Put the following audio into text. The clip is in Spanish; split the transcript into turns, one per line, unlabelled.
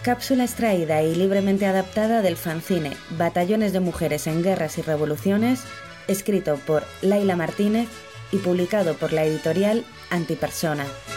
Cápsula extraída y libremente adaptada del fanzine Batallones de Mujeres en Guerras y Revoluciones, escrito por Laila Martínez y publicado por la editorial Antipersona.